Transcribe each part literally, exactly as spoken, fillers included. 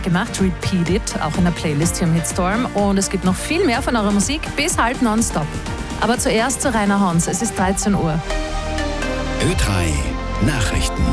Steinberg gemacht, Repeat It, auch in der Playlist hier im Hitstorm. Und es gibt noch viel mehr von eurer Musik, bis halb nonstop. Aber zuerst zu Rainer Hans, es ist dreizehn Uhr. Ö drei Nachrichten.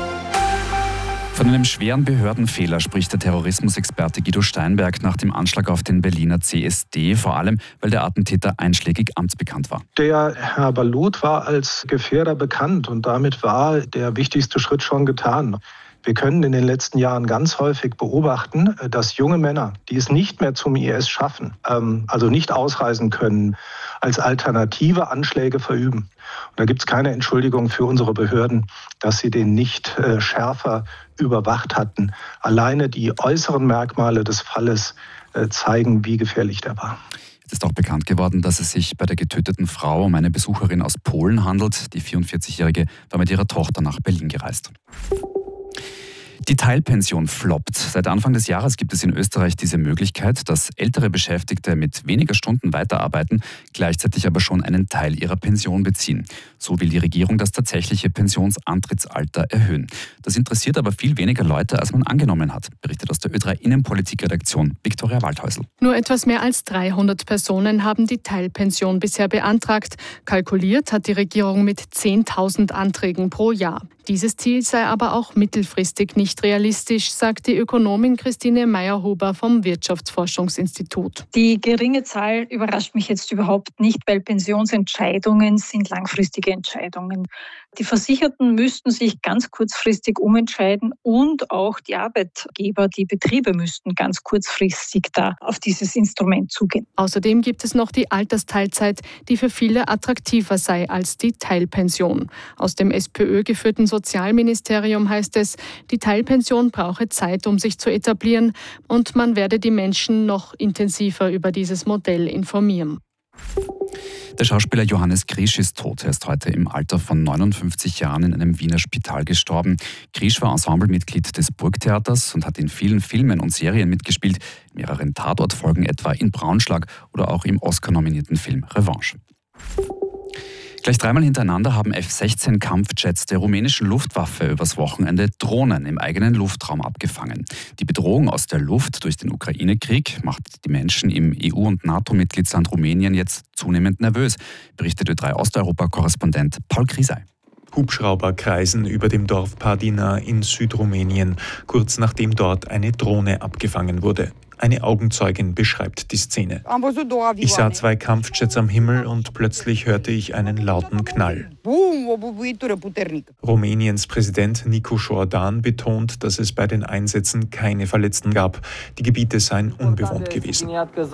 Von einem schweren Behördenfehler spricht der Terrorismusexperte Guido Steinberg nach dem Anschlag auf den Berliner C S D, vor allem, weil der Attentäter einschlägig amtsbekannt war. Der Herr Balut war als Gefährder bekannt und damit war der wichtigste Schritt schon getan. Wir können in den letzten Jahren ganz häufig beobachten, dass junge Männer, die es nicht mehr zum I S schaffen, also nicht ausreisen können, als Alternative Anschläge verüben. Und da gibt es keine Entschuldigung für unsere Behörden, dass sie den nicht schärfer überwacht hatten. Alleine die äußeren Merkmale des Falles zeigen, wie gefährlich der war. Jetzt ist auch bekannt geworden, dass es sich bei der getöteten Frau um eine Besucherin aus Polen handelt. Die vierundvierzigjährige war mit ihrer Tochter nach Berlin gereist. Die Teilpension floppt. Seit Anfang des Jahres gibt es in Österreich diese Möglichkeit, dass ältere Beschäftigte mit weniger Stunden weiterarbeiten, gleichzeitig aber schon einen Teil ihrer Pension beziehen. So will die Regierung das tatsächliche Pensionsantrittsalter erhöhen. Das interessiert aber viel weniger Leute, als man angenommen hat, berichtet aus der Ö drei Innenpolitikredaktion Viktoria Waldhäusl. Nur etwas mehr als dreihundert Personen haben die Teilpension bisher beantragt. Kalkuliert hat die Regierung mit zehntausend Anträgen pro Jahr. Dieses Ziel sei aber auch mittelfristig nicht realistisch, sagt die Ökonomin Christine Meyer-Huber vom Wirtschaftsforschungsinstitut. Die geringe Zahl überrascht mich jetzt überhaupt nicht, weil Pensionsentscheidungen sind langfristige Entscheidungen. Die Versicherten müssten sich ganz kurzfristig umentscheiden und auch die Arbeitgeber, die Betriebe müssten ganz kurzfristig da auf dieses Instrument zugehen. Außerdem gibt es noch die Altersteilzeit, die für viele attraktiver sei als die Teilpension. Aus dem SPÖ geführten Sozialministerium heißt es, die Teilpension brauche Zeit, um sich zu etablieren und man werde die Menschen noch intensiver über dieses Modell informieren. Der Schauspieler Johannes Grisch ist tot. Er ist heute im Alter von neunundfünfzig Jahren in einem Wiener Spital gestorben. Grisch war Ensemblemitglied des Burgtheaters und hat in vielen Filmen und Serien mitgespielt, in mehreren Tatortfolgen etwa in Braunschlag oder auch im Oscar-nominierten Film Revanche. Gleich dreimal hintereinander haben F sechzehn Kampfjets der rumänischen Luftwaffe übers Wochenende Drohnen im eigenen Luftraum abgefangen. Die Bedrohung aus der Luft durch den Ukraine-Krieg macht die Menschen im E U- und NATO-Mitgliedsland Rumänien jetzt zunehmend nervös, berichtet Ö drei Osteuropa-Korrespondent Paul Krisei. Hubschrauber kreisen über dem Dorf Padina in Südrumänien, kurz nachdem dort eine Drohne abgefangen wurde. Eine Augenzeugin beschreibt die Szene. Ich sah zwei Kampfjets am Himmel und plötzlich hörte ich einen lauten Knall. Rumäniens Präsident Nicu Jordan betont, dass es bei den Einsätzen keine Verletzten gab. Die Gebiete seien unbewohnt gewesen.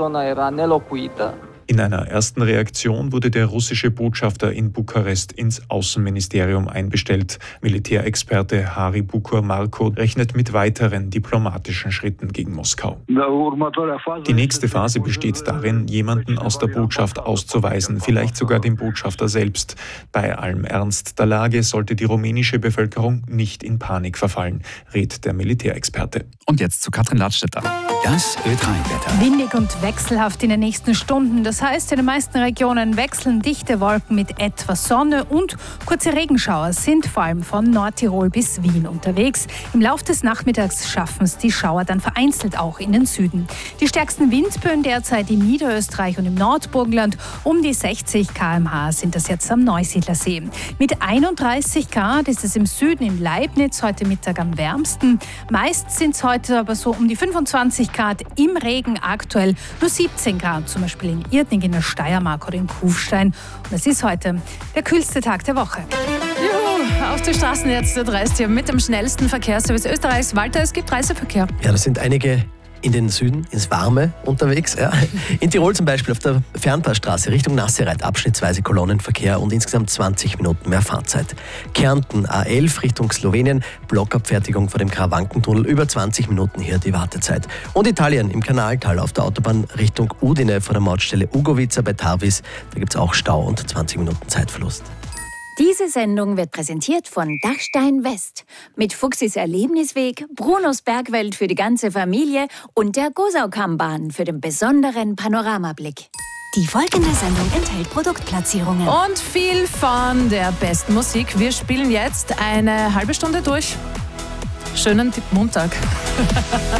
In einer ersten Reaktion wurde der russische Botschafter in Bukarest ins Außenministerium einbestellt. Militärexperte Hari Bukur-Marco rechnet mit weiteren diplomatischen Schritten gegen Moskau. Die nächste Phase besteht darin, jemanden aus der Botschaft auszuweisen, vielleicht sogar den Botschafter selbst. Bei allem Ernst der Lage sollte die rumänische Bevölkerung nicht in Panik verfallen, rät der Militärexperte. Und jetzt zu Katrin Ladstätter. Das Ö drei Wetter. Windig und wechselhaft in den nächsten Stunden. Das heißt, in den meisten Regionen wechseln dichte Wolken mit etwas Sonne und kurze Regenschauer sind vor allem von Nordtirol bis Wien unterwegs. Im Laufe des Nachmittags schaffen es die Schauer dann vereinzelt auch in den Süden. Die stärksten Windböen derzeit in Niederösterreich und im Nordburgenland. Um die sechzig Kilometer pro Stunde sind das jetzt am Neusiedlersee. Mit einunddreißig Grad ist es im Süden in Leibniz heute Mittag am wärmsten. Meist sind es heute aber so um die fünfundzwanzig Grad, im Regen aktuell nur siebzehn Grad, zum Beispiel in Irtning in der Steiermark oder in Kufstein. Und es ist heute der kühlste Tag der Woche. Juhu, auf die Straßen jetzt der dreist hier mit dem schnellsten Verkehrsservice Österreichs. Walter, es gibt Reiseverkehr. Ja, das sind einige in den Süden, ins Warme unterwegs. Ja. In Tirol zum Beispiel auf der Fernpassstraße Richtung Nassereit abschnittsweise Kolonnenverkehr und insgesamt zwanzig Minuten mehr Fahrzeit. Kärnten A elf Richtung Slowenien, Blockabfertigung vor dem Karawankentunnel, über zwanzig Minuten hier die Wartezeit. Und Italien im Kanaltal auf der Autobahn Richtung Udine vor der Mautstelle Ugovica bei Tarvis, da gibt es auch Stau und zwanzig Minuten Zeitverlust. Diese Sendung wird präsentiert von Dachstein West mit Fuchsis Erlebnisweg, Brunos Bergwelt für die ganze Familie und der Gosaukammbahn für den besonderen Panoramablick. Die folgende Sendung enthält Produktplatzierungen. Und viel von der besten Musik. Wir spielen jetzt eine halbe Stunde durch. Schönen Montag.